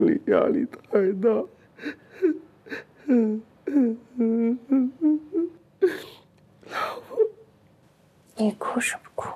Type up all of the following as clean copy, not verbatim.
压力太大。老婆， 你哭什么哭？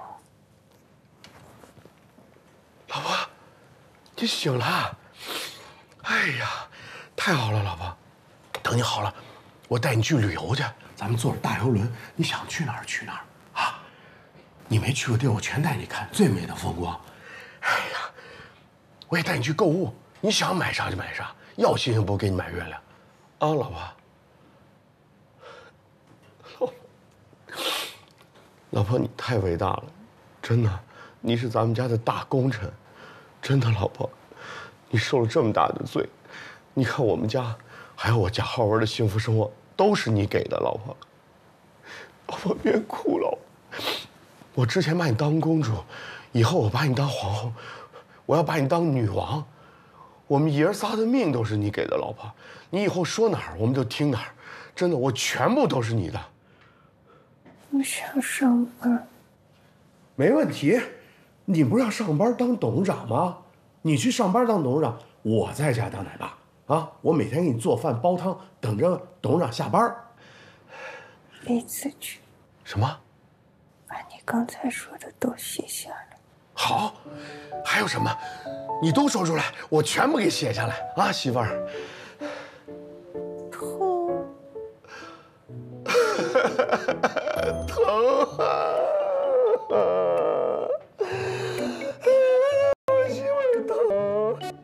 老婆，你醒了？哎呀，太好了，老婆。等你好了，我带你去旅游去。咱们坐着大游轮，你想去哪儿去哪儿啊？你没去过地儿，我全带你看最美的风光。哎呀，我也带你去购物，你想买啥就买啥，要星星不给你买月亮，啊，老婆。老婆，你太伟大了，真的，你是咱们家的大功臣，真的，老婆，你受了这么大的罪，你看我们家还有我贾浩文的幸福生活都是你给的，老婆。老婆别哭了，我之前把你当公主，以后我把你当皇后，我要把你当女王，我们爷儿仨的命都是你给的，老婆，你以后说哪儿我们就听哪儿，真的，我全部都是你的。 我想上班。 没问题，你不是要上班当董事长吗？你去上班当董事长，我在家当奶爸啊！我每天给你做饭煲汤，等着董事长下班。 李子君， 什么？ 把你刚才说的都写下来。 好，还有什么？你都说出来，我全部给写下来啊，媳妇儿。 痛。